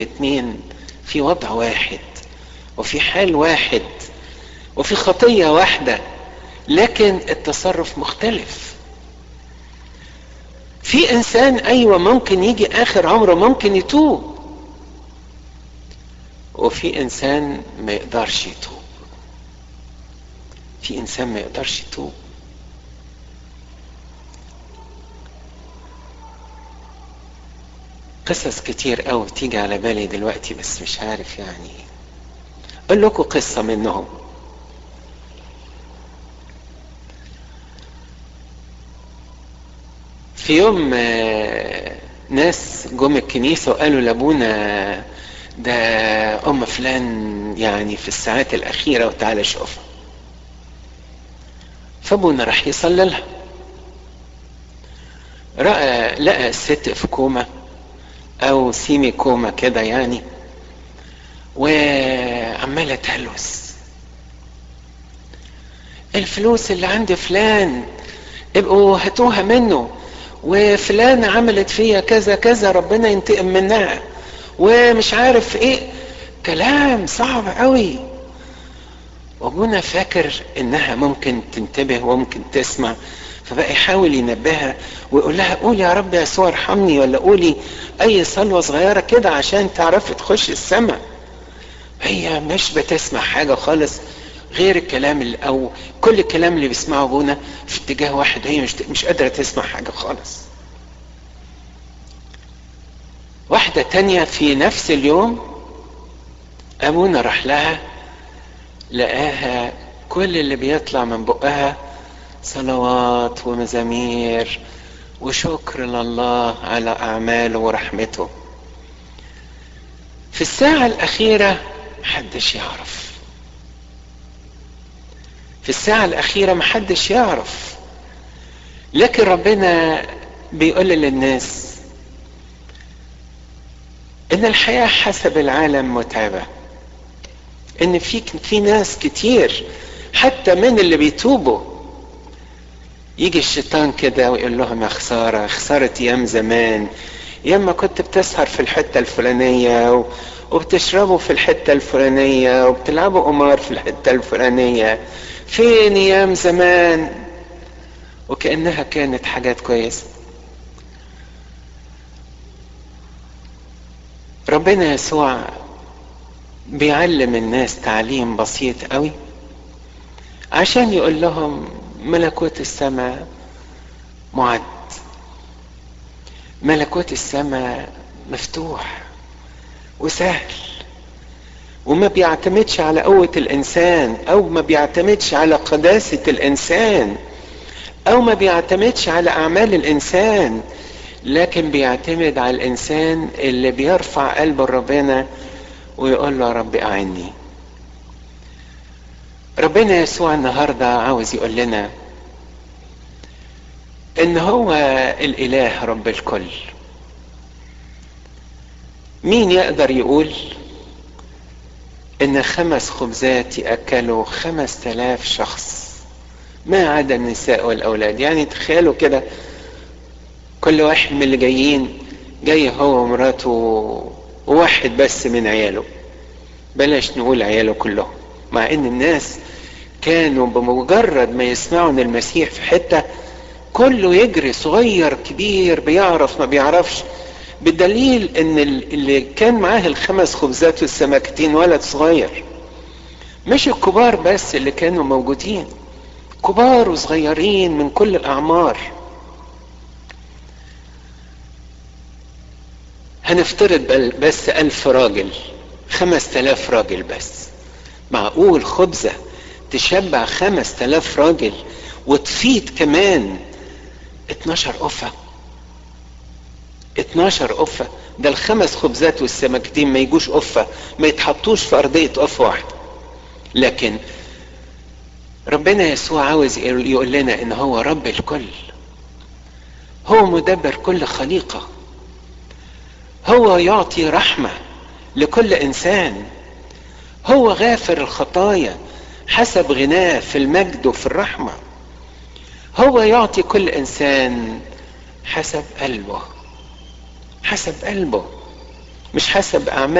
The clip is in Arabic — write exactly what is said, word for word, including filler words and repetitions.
اتنين في وضع واحد وفي حال واحد وفي خطية واحدة، لكن التصرف مختلف. في انسان ايوه ممكن يجي اخر عمره ممكن يتوب، وفي انسان ما يقدرش يتوب. في انسان ما يقدرش يتوب. قصص كتير قوي تيجي على بالي دلوقتي، بس مش عارف يعني اقول لكم قصة منهم. في يوم ناس جم الكنيسة وقالوا لابونا ده ام فلان يعني في الساعات الاخيرة وتعالى شوفها. فابونا راح يصلي لها، رأى لقى الست في كومة او سيمي كومة كده يعني، وعمالة تهلوس: الفلوس اللي عند فلان ابقوا هاتوها منه، وفلان عملت فيها كذا كذا ربنا ينتقم منها، ومش عارف ايه. كلام صعب قوي. وابونا فاكر انها ممكن تنتبه وممكن تسمع، فبقى يحاول ينبهها ويقول لها: قولي يا رب يسوع ارحمني، ولا قولي اي صلوة صغيرة كده عشان تعرفي تخش السماء. هي مش بتسمع حاجة خالص غير الكلام اللي او كل الكلام اللي بيسمعه ابونا في اتجاه واحد، هي مش مش قادرة تسمع حاجة خالص. واحدة تانية في نفس اليوم ابونا راح لها، لقاها كل اللي بيطلع من بقها صلوات ومزامير وشكر لله على اعماله ورحمته. في الساعة الاخيرة محدش يعرف، في الساعة الاخيرة محدش يعرف، لكن ربنا بيقول للناس ان الحياة حسب العالم متعبة، ان في في ناس كتير حتى من اللي بيتوبوا يجي الشيطان كده ويقول لهم: يا خسارة خسارة ايام زمان، ايام ما كنت بتسهر في الحتة الفلانية وبتشربوا في الحتة الفلانية وبتلعبوا قمار في الحتة الفلانية، فين ايام زمان؟ وكأنها كانت حاجات كويسة. ربنا يسوع بيعلم الناس تعليم بسيط قوي عشان يقول لهم ملكوت السماء معد، ملكوت السماء مفتوح وسهل، وما بيعتمدش على قوة الانسان، او ما بيعتمدش على قداسة الانسان، او ما بيعتمدش على اعمال الانسان، لكن بيعتمد على الانسان اللي بيرفع قلبه لربنا ويقول له: يا رب اعني. ربنا يسوع النهاردة عاوز يقول لنا ان هو الاله رب الكل. مين يقدر يقول ان خمس خبزات يأكلوا خمس تلاف شخص ما عدا النساء والاولاد؟ يعني تخيلوا كده، كل واحد من اللي جايين جاي هو ومراته وواحد بس من عياله، بلاش نقول عياله كلهم، مع ان الناس كانوا بمجرد ما يسمعوا ان المسيح في حتة كله يجري، صغير كبير، بيعرف ما بيعرفش، بالدليل ان اللي كان معاه الخمس خبزات والسمكتين ولد صغير، مش الكبار بس اللي كانوا موجودين، كبار وصغيرين من كل الاعمار. هنفترض بس الف راجل، خمس تلاف راجل بس، معقول خبزة تشبع خمس تلاف راجل وتفيد كمان اتناشر قفة؟ اتناشر قفة، ده الخمس خبزات والسمكتين ما يجوش قفة، ما يتحطوش في ارضية قفة واحدة. لكن ربنا يسوع عاوز يقول لنا ان هو رب الكل، هو مدبر كل خليقة، هو يعطي رحمة لكل انسان، هو غافر الخطايا حسب غناه في المجد وفي الرحمة، هو يعطي كل انسان حسب قلبه، حسب قلبه. مش حسب أعمال